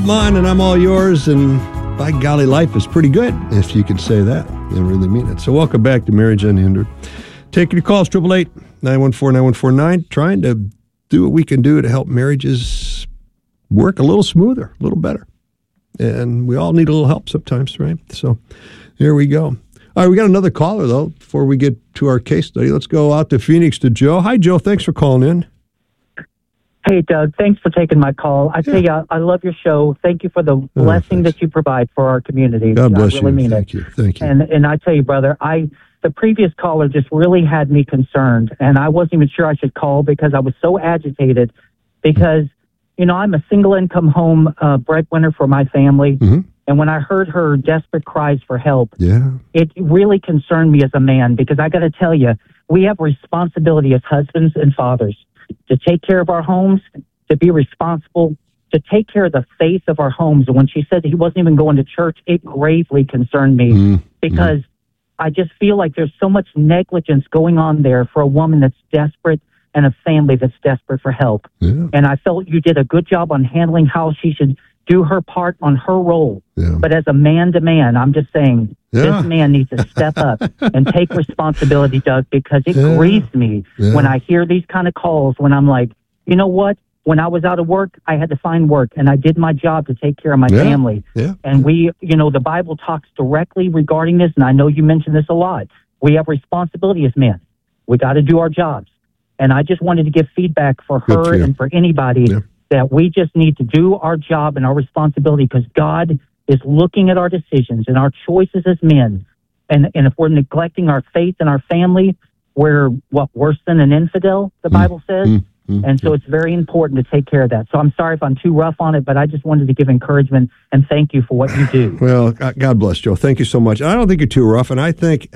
mine and I'm all yours, and by golly, life is pretty good, if you can say that and really mean it. So welcome back to Marriage Unhindered. Taking your calls, 888-914-9149, trying to do what we can do to help marriages work a little smoother, a little better. And we all need a little help sometimes, right? So here we go. All right, we got another caller, though, before we get to our case study. Let's go out to Phoenix to Joe. Hi, Joe. Thanks for calling in. Hey, Doug, thanks for taking my call. Tell you, I love your show. Thank you for the blessing that you provide for our community. God bless you. I really mean Thank you. Thank you. And I tell you, brother, the previous caller just really had me concerned, and I wasn't even sure I should call because I was so agitated because, I'm a single-income home breadwinner for my family, and when I heard her desperate cries for help, it really concerned me as a man because I got to tell you, we have a responsibility as husbands and fathers to take care of our homes, to be responsible, to take care of the faith of our homes. And when she said he wasn't even going to church, it gravely concerned me because I just feel like there's so much negligence going on there for a woman that's desperate and a family that's desperate for help. And I felt you did a good job on handling how she should do her part on her role. But as a man to man, I'm just saying this man needs to step up and take responsibility, Doug, because it grieves me when I hear these kind of calls when I'm like, you know what? When I was out of work, I had to find work, and I did my job to take care of my family. And we, the Bible talks directly regarding this, and I know you mention this a lot. We have responsibility as men. We got to do our jobs. And I just wanted to give feedback for her and for anybody that we just need to do our job and our responsibility because God is looking at our decisions and our choices as men. And if we're neglecting our faith and our family, we're worse than an infidel, the Bible says. And so it's very important to take care of that. So I'm sorry if I'm too rough on it, but I just wanted to give encouragement and thank you for what you do. Well, God bless, Joe. Thank you so much. I don't think you're too rough, and I think,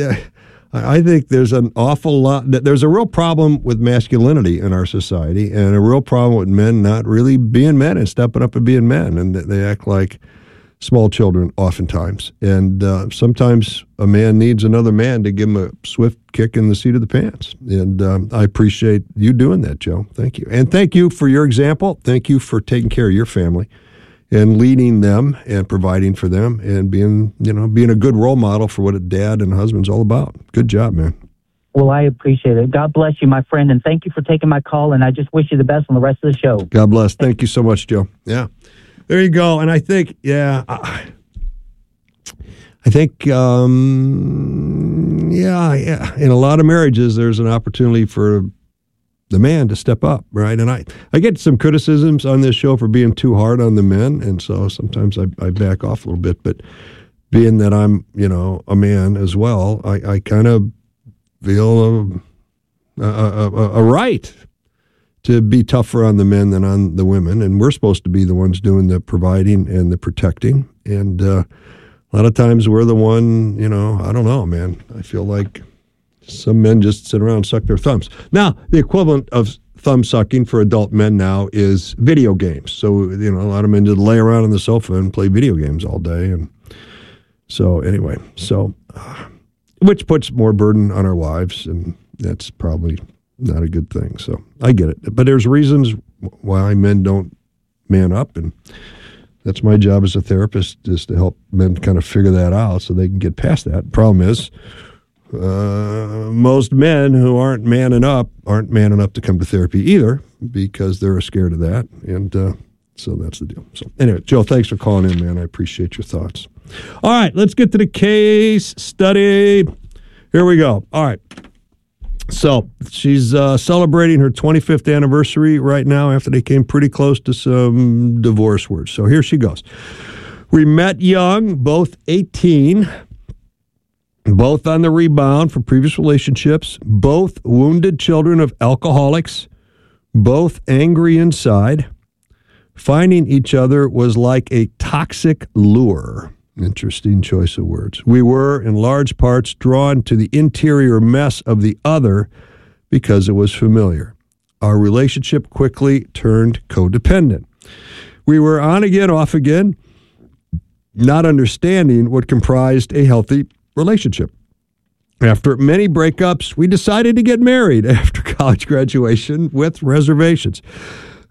I think there's an awful lot. There's a real problem with masculinity in our society, and a real problem with men not really being men and stepping up and being men, and they act like small children oftentimes. And sometimes a man needs another man to give him a swift kick in the seat of the pants. And I appreciate you doing that, Joe. Thank you. And thank you for your example. Thank you for taking care of your family and leading them and providing for them and being a good role model for what a dad and a husband's all about. Good job, man. Well, I appreciate it. God bless you, my friend, and thank you for taking my call, and I just wish you the best on the rest of the show. God bless. Thank you so much, Joe. Yeah. There you go. And I think, I think, in a lot of marriages, there's an opportunity for the man to step up, right? And I get some criticisms on this show for being too hard on the men, and so sometimes I back off a little bit. But being that I'm, a man as well, I kind of feel a right to be tougher on the men than on the women, and we're supposed to be the ones doing the providing and the protecting. And a lot of times we're the one, I don't know, man. I feel like some men just sit around and suck their thumbs. Now, the equivalent of thumb sucking for adult men now is video games. So, a lot of men just lay around on the sofa and play video games all day. And so, anyway, which puts more burden on our wives, and that's probably not a good thing. So I get it. But there's reasons why men don't man up, and that's my job as a therapist, is to help men kind of figure that out so they can get past that. Problem is, most men who aren't manning up to come to therapy either because they're scared of that. And so that's the deal. So anyway, Joe, thanks for calling in, man. I appreciate your thoughts. All right, let's get to the case study. Here we go. All right. So she's celebrating her 25th anniversary right now after they came pretty close to some divorce words. So here she goes. We met young, both 18, both on the rebound from previous relationships, both wounded children of alcoholics, both angry inside. Finding each other was like a toxic lure. Interesting choice of words. We were, in large parts, drawn to the interior mess of the other because it was familiar. Our relationship quickly turned codependent. We were on again, off again, not understanding what comprised a healthy relationship. After many breakups, we decided to get married after college graduation with reservations.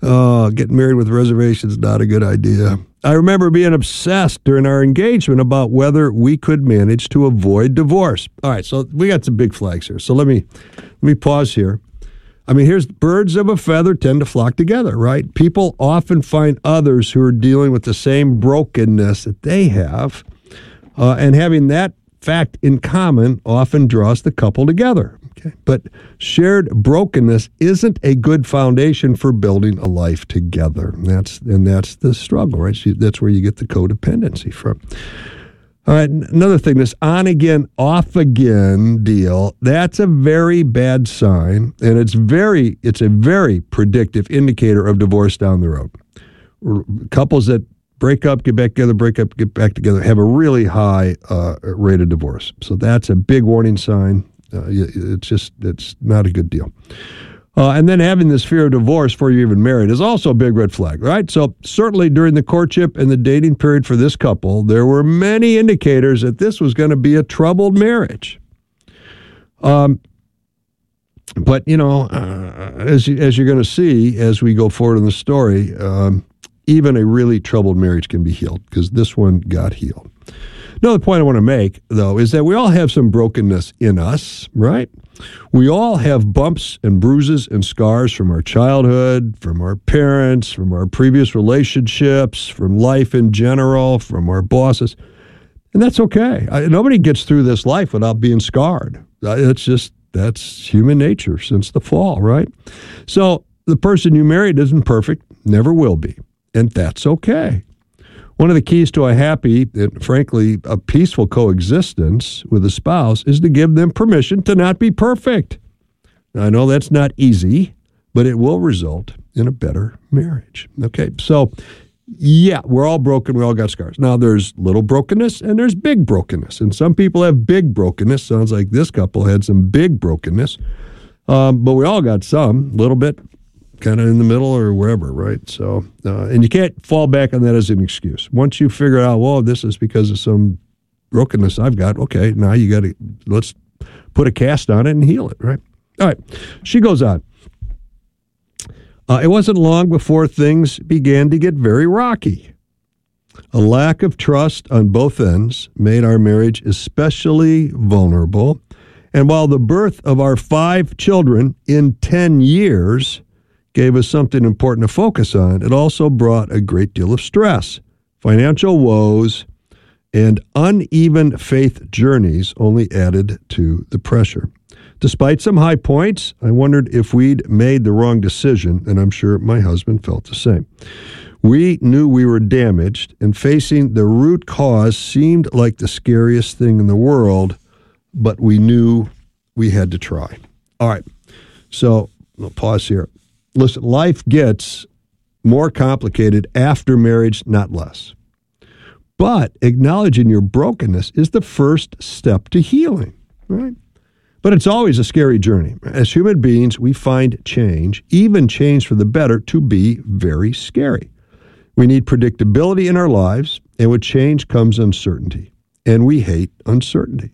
Oh, getting married with reservations, not a good idea. I remember being obsessed during our engagement about whether we could manage to avoid divorce. All right, so we got some big flags here. So let me pause here. I mean, here's birds of a feather tend to flock together, right? People often find others who are dealing with the same brokenness that they have, and having that fact in common often draws the couple together. Okay, but shared brokenness isn't a good foundation for building a life together. And that's the struggle, right? That's where you get the codependency from. All right, another thing, this on-again, off-again deal, that's a very bad sign, and it's a very predictive indicator of divorce down the road. Couples that break up, get back together, break up, get back together, have a really high rate of divorce. So that's a big warning sign. It's not a good deal. And then having this fear of divorce before you're even married is also a big red flag, right? So certainly during the courtship and the dating period for this couple, there were many indicators that this was going to be a troubled marriage. But, as you're going to see as we go forward in the story, even a really troubled marriage can be healed, because this one got healed. Another point I want to make, though, is that we all have some brokenness in us, right? We all have bumps and bruises and scars from our childhood, from our parents, from our previous relationships, from life in general, from our bosses. And that's okay. Nobody gets through this life without being scarred. That's human nature since the fall, right? So the person you married isn't perfect, never will be. And that's okay. One of the keys to a happy and, frankly, a peaceful coexistence with a spouse is to give them permission to not be perfect. Now, I know that's not easy, but it will result in a better marriage. Okay, so, yeah, we're all broken. We all got scars. Now, there's little brokenness and there's big brokenness. And some people have big brokenness. Sounds like this couple had some big brokenness. But we all got some, a little bit, kind of in the middle or wherever, right? So, and you can't fall back on that as an excuse. Once you figure out, well, this is because of some brokenness I've got, okay, now let's put a cast on it and heal it, right? All right, she goes on. It wasn't long before things began to get very rocky. A lack of trust on both ends made our marriage especially vulnerable. And while the birth of our 5 children in 10 years gave us something important to focus on, it also brought a great deal of stress. Financial woes and uneven faith journeys only added to the pressure. Despite some high points, I wondered if we'd made the wrong decision, and I'm sure my husband felt the same. We knew we were damaged, and facing the root cause seemed like the scariest thing in the world, but we knew we had to try. All right, so I'll pause here. Listen, life gets more complicated after marriage, not less. But acknowledging your brokenness is the first step to healing, right? But it's always a scary journey. As human beings, we find change, even change for the better, to be very scary. We need predictability in our lives, and with change comes uncertainty. And we hate uncertainty.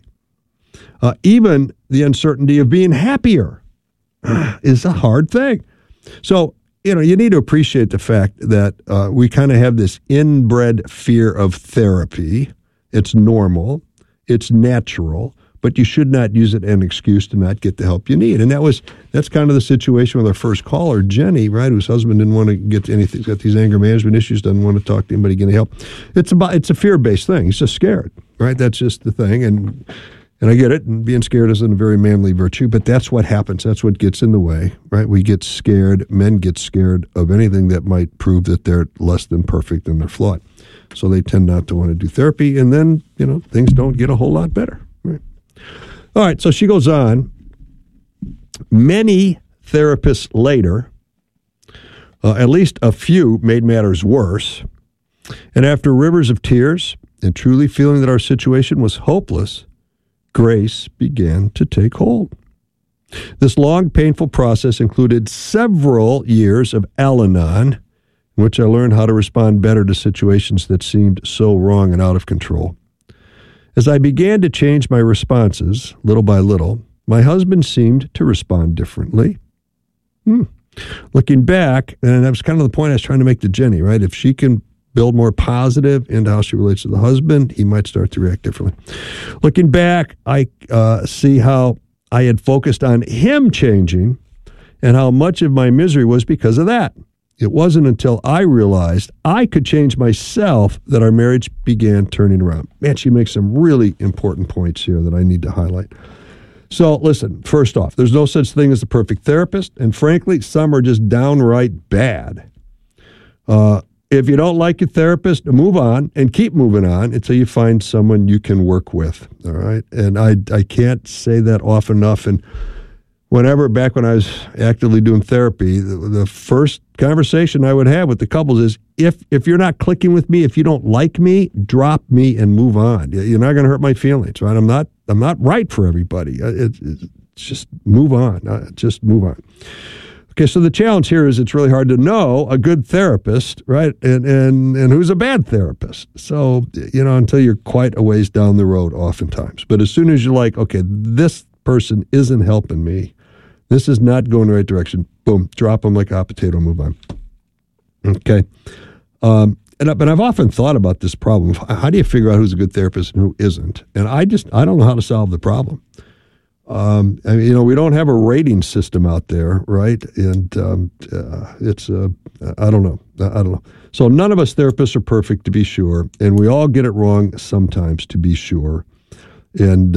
Even the uncertainty of being happier is a hard thing. So, you need to appreciate the fact that we kind of have this inbred fear of therapy. It's normal. It's natural. But you should not use it as an excuse to not get the help you need. And that's kind of the situation with our first caller, Jenny, right, whose husband didn't want to get to anything, got these anger management issues, doesn't want to talk to anybody, getting help. It's a fear-based thing. He's just scared, right? That's just the thing. And I get it, and being scared isn't a very manly virtue, but that's what happens. That's what gets in the way, right? We get scared. Men get scared of anything that might prove that they're less than perfect and they're flawed. So they tend not to want to do therapy, and then, things don't get a whole lot better, right? All right, so she goes on. Many therapists later, at least a few, made matters worse. And after rivers of tears and truly feeling that our situation was hopeless, grace began to take hold. This long, painful process included several years of Al-Anon, in which I learned how to respond better to situations that seemed so wrong and out of control. As I began to change my responses, little by little, my husband seemed to respond differently. Looking back, and that was kind of the point I was trying to make to Jenny, right? If she can build more positive into how she relates to the husband, he might start to react differently. Looking back, I see how I had focused on him changing and how much of my misery was because of that. It wasn't until I realized I could change myself that our marriage began turning around. Man, she makes some really important points here that I need to highlight. So listen, first off, there's no such thing as a perfect therapist, and frankly, some are just downright bad. If you don't like your therapist, move on and keep moving on until you find someone you can work with, all right? And I can't say that often enough. And back when I was actively doing therapy, the first conversation I would have with the couples is, if you're not clicking with me, if you don't like me, drop me and move on. You're not going to hurt my feelings, right? I'm not right for everybody. It's just move on. Just move on. Okay, so the challenge here is it's really hard to know a good therapist, right? And who's a bad therapist. So, until you're quite a ways down the road oftentimes. But as soon as you're like, okay, this person isn't helping me, this is not going the right direction, boom, drop them like a hot potato, move on. Okay. But I've often thought about this problem. How do you figure out who's a good therapist and who isn't? And I don't know how to solve the problem. We don't have a rating system out there, right? And I don't know. So none of us therapists are perfect, to be sure, and we all get it wrong sometimes, to be sure. And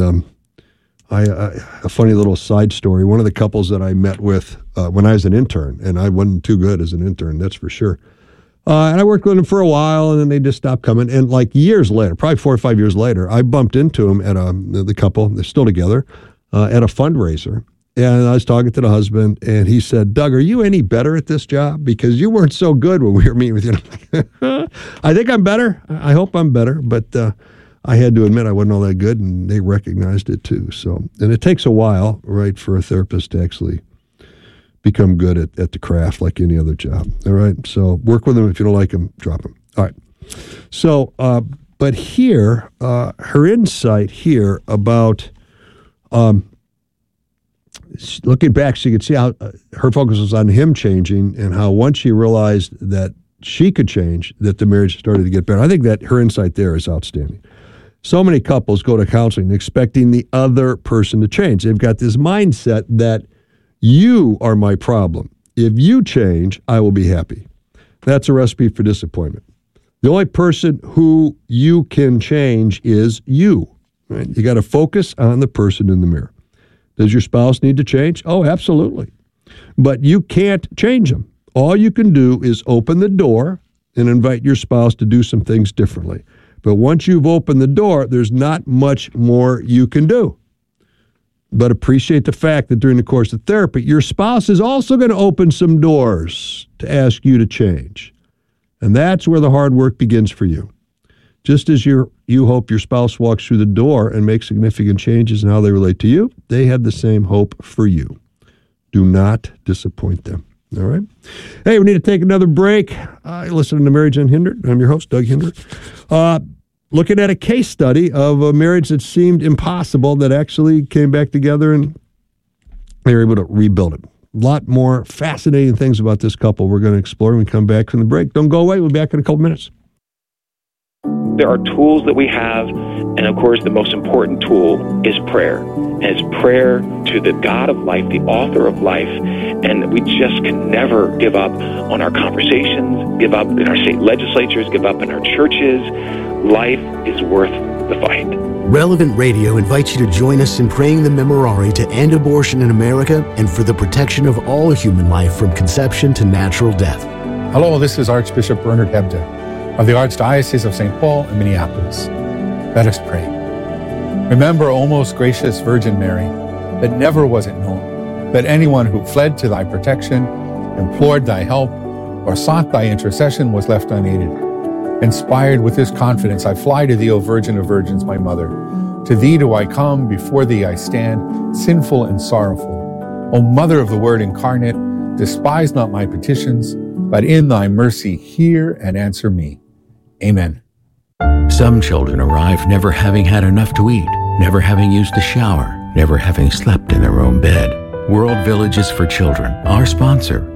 a funny little side story. One of the couples that I met with when I was an intern, and I wasn't too good as an intern, that's for sure. And I worked with them for a while, and then they just stopped coming. And like years later, probably 4 or 5 years later, I bumped into them at the couple. They're still together. At a fundraiser, and I was talking to the husband, and he said, "Doug, are you any better at this job? Because you weren't so good when we were meeting with you." I think I'm better. I hope I'm better, but I had to admit I wasn't all that good, and they recognized it too. So, and it takes a while, right, for a therapist to actually become good at the craft like any other job. All right, so work with them. If you don't like them, drop them. All right. So, but here, her insight here about looking back, she could see how her focus was on him changing, and how once she realized that she could change, that the marriage started to get better. I think that her insight there is outstanding. So many couples go to counseling expecting the other person to change. They've got this mindset that you are my problem. If you change, I will be happy. That's a recipe for disappointment. The only person who you can change is you. Right? You got to focus on the person in the mirror. Does your spouse need to change? Oh, absolutely. But you can't change them. All you can do is open the door and invite your spouse to do some things differently. But once you've opened the door, there's not much more you can do. But appreciate the fact that during the course of therapy, your spouse is also going to open some doors to ask you to change. And that's where the hard work begins for you. Just as you hope your spouse walks through the door and makes significant changes in how they relate to you, they have the same hope for you. Do not disappoint them. All right? Hey, we need to take another break. You're listening to Marriage Unhindered. I'm your host, Doug Hinder. Looking at a case study of a marriage that seemed impossible that actually came back together and they were able to rebuild it. A lot more fascinating things about this couple we're going to explore when we come back from the break. Don't go away. We'll be back in a couple minutes. There are tools that we have, and of course the most important tool is prayer. And it's prayer to the God of life, the author of life, and we just can never give up on our conversations, give up in our state legislatures, give up in our churches. Life is worth the fight. Relevant Radio invites you to join us in praying the Memorare to end abortion in America and for the protection of all human life from conception to natural death. Hello, this is Archbishop Bernard Hebda of the Archdiocese of St. Paul in Minneapolis. Let us pray. Remember, O most gracious Virgin Mary, that never was it known that anyone who fled to thy protection, implored thy help, or sought thy intercession was left unaided. Inspired with this confidence, I fly to thee, O Virgin of Virgins, my Mother. To thee do I come, before thee I stand, sinful and sorrowful. O Mother of the Word incarnate, despise not my petitions, but in thy mercy hear and answer me. Amen. Some children arrive never having had enough to eat, never having used a shower, never having slept in their own bed. World Villages for Children, our sponsor,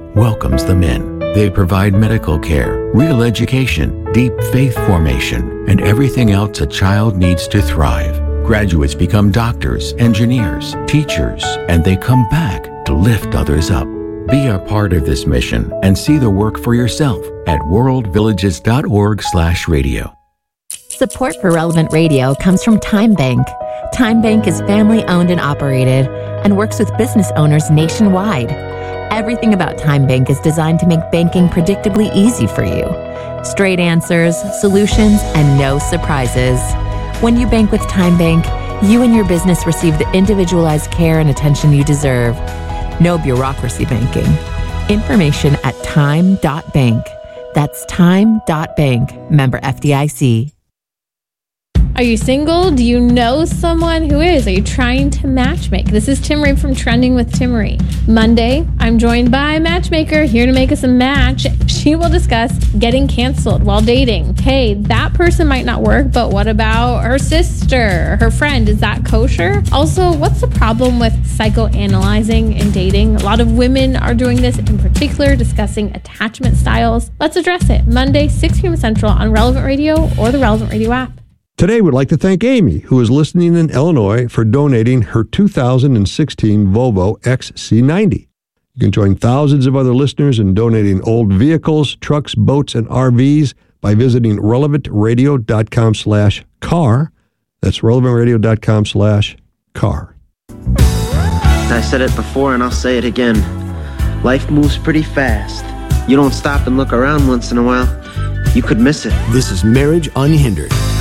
welcomes them in. They provide medical care, real education, deep faith formation, and everything else a child needs to thrive. Graduates become doctors, engineers, teachers, and they come back to lift others up. Be a part of this mission and see the work for yourself at worldvillages.org/radio. Support for Relevant Radio comes from Time Bank. Time Bank is family owned and operated and works with business owners nationwide. Everything about Time Bank is designed to make banking predictably easy for you. Straight answers, solutions, and no surprises. When you bank with Time Bank, you and your business receive the individualized care and attention you deserve. No bureaucracy banking. Information at time.bank. That's time.bank. Member FDIC. Are you single? Do you know someone who is? Are you trying to matchmake? This is Timmerie from Trending with Timmerie. Monday, I'm joined by a matchmaker here to make us a match. She will discuss getting canceled while dating. Hey, that person might not work, but what about her sister, her friend? Is that kosher? Also, what's the problem with psychoanalyzing in dating? A lot of women are doing this, in particular, discussing attachment styles. Let's address it. Monday, 6 p.m. Central on Relevant Radio or the Relevant Radio app. Today, we'd like to thank Amy, who is listening in Illinois, for donating her 2016 Volvo XC90. You can join thousands of other listeners in donating old vehicles, trucks, boats, and RVs by visiting relevantradio.com/car. That's relevantradio.com/car. I said it before and I'll say it again. Life moves pretty fast. You don't stop and look around once in a while, you could miss it. This is Marriage Unhindered.